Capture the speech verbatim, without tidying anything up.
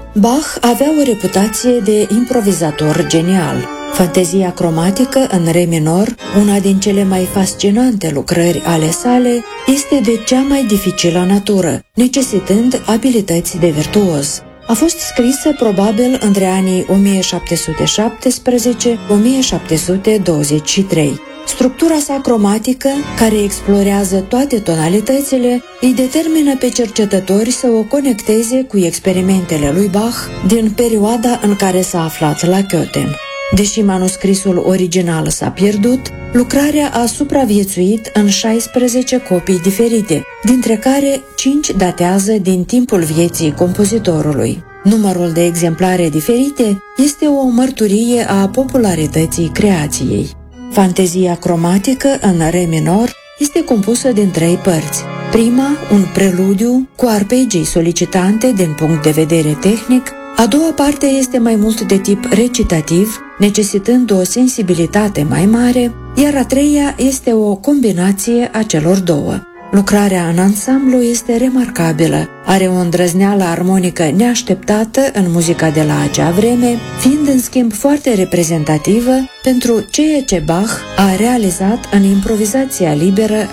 Bach avea o reputație de improvizator genial. Fantezia cromatică în re minor, una din cele mai fascinante lucrări ale sale, este de cea mai dificilă natură, necesitând abilități de virtuos. A fost scrisă probabil între anii o mie șapte sute șaptesprezece - o mie șapte sute douăzeci și trei. Structura sa cromatică, care explorează toate tonalitățile, îi determină pe cercetători să o conecteze cu experimentele lui Bach din perioada în care s-a aflat la Köthen. Deși manuscrisul original s-a pierdut, lucrarea a supraviețuit în șaisprezece copii diferite, dintre care cinci datează din timpul vieții compozitorului. Numărul de exemplare diferite este o mărturie a popularității creației. Fantezia cromatică în re minor este compusă din trei părți. Prima, un preludiu cu arpegii solicitante din punct de vedere tehnic. A doua parte este mai mult de tip recitativ, necesitând o sensibilitate mai mare, iar a treia este o combinație a celor două. Lucrarea în ansamblu este remarcabilă, are o îndrăzneală armonică neașteptată în muzica de la acea vreme, fiind în schimb foarte reprezentativă pentru ceea ce Bach a realizat în improvizația liberă